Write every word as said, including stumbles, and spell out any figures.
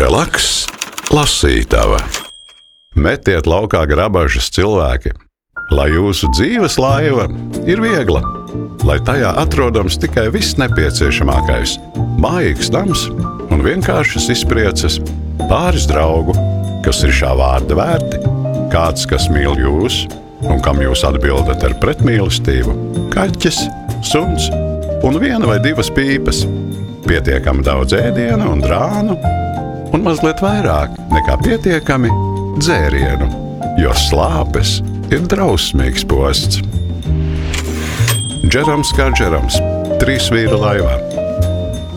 Relaks, lasītava. Metiet laukā grabažas cilvēki, lai jūsu dzīves laiva ir viegla, lai tajā atrodams tikai viss nepieciešamākais – mājīgs nams un vienkāršas izprieces, pāris draugu, kas ir šā vārda vērti, kāds, kas mīl jūs un kam jūs atbildat ar pretmīlestību, kaķis, suns un viena vai divas pīpes, pietiekami daudz ēdiena un drānu un mazliet vairāk nekā pietiekami dzērienu, jo slāpes ir drausmīgs posts. Džerams kā Džerams, trīs vīra laivā.